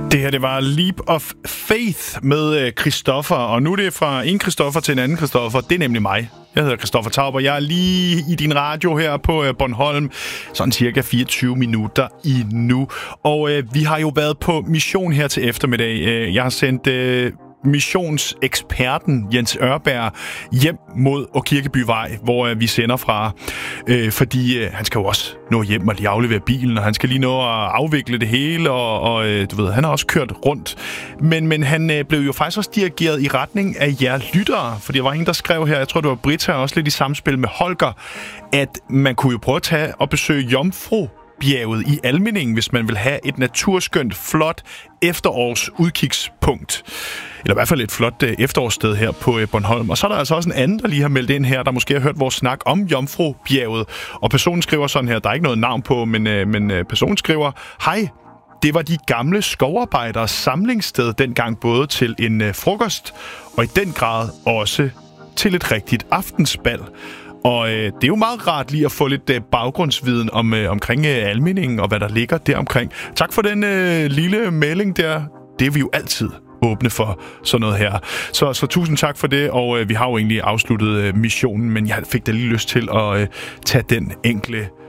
Det her, det var Leap of Faith med Christoffer, og nu er det fra en Christoffer til en anden Christoffer. Det er nemlig mig. Jeg hedder Christoffer Tauber, jeg er lige i din radio her på Bornholm, sådan cirka 24 minutter endnu. Og vi har jo været på mission her til eftermiddag. Jeg har sendt missionseksperten Jens Ørberg hjem mod Aakirkebyvej, hvor vi sender fra, fordi han skal jo også nå hjem og lige aflevere bilen, og han skal lige nå at afvikle det hele, og du ved, han har også kørt rundt. Men han blev jo faktisk også dirigeret i retning af jer lyttere, fordi der var en, der skrev her, jeg tror det var Britta, også lidt i samspil med Holger, at man kunne jo prøve at tage og besøge Jomfrubjerget i Almindingen, hvis man vil have et naturskønt, flot efterårsudkigspunkt. Eller i hvert fald et flot efterårssted her på Bornholm. Og så er der altså også en anden, der lige har meldt ind her, der måske har hørt vores snak om Jomfrubjerget. Og personen skriver sådan her, der er ikke noget navn på, men personen skriver: Hej, det var de gamle skovarbejderes samlingssted dengang, både til en frokost, og i den grad også til et rigtigt aftensbal. Og det er jo meget rart lige at få lidt baggrundsviden omkring Almindingen og hvad der ligger deromkring. Tak for den lille melding der. Det er vi jo altid åbne for sådan noget her. Så tusind tak for det, og vi har jo egentlig afsluttet missionen, men jeg fik da lige lyst til at tage den enkle